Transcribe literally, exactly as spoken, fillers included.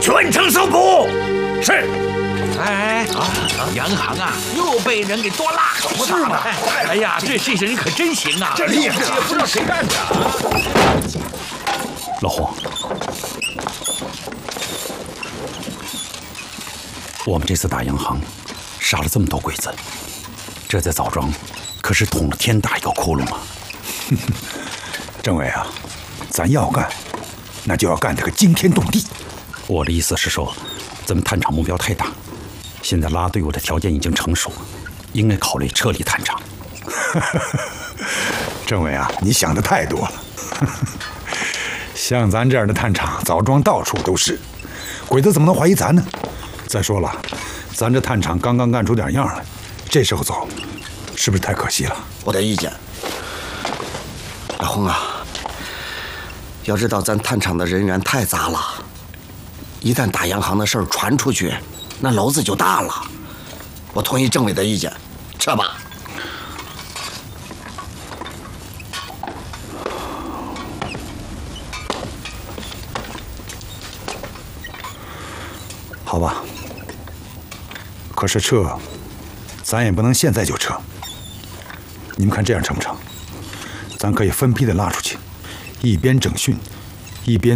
全城搜捕。是。 哎啊，杨行啊，又被人给捉啦！ 是吗？ 哎呀，这这些人可真行啊！ 这厉害， 也不知道谁干的。 老洪，我们这次打洋行，杀了这么多鬼子，这在枣庄可是捅了天大一个窟窿啊！ 政委啊，咱要干，那就要干得个惊天动地。 我的意思是说，咱们探场目标太大，现在拉队伍的条件已经成熟，应该考虑撤离探场。 政委啊，你想的太多了。像咱这样的探场，枣庄到处都是，鬼子怎么能怀疑咱呢？再说了，咱这探场刚刚干出点样来，这时候走，是不是太可惜了？ 我的意见，老洪啊，要知道咱探场的人员太杂了，一旦打洋行的事儿传出去，那篓子就大了。我同意政委的意见，撤吧。 好吧，可是撤，咱也不能现在就撤。你们看这样成不成？咱可以分批的拉出去，一边整训，一边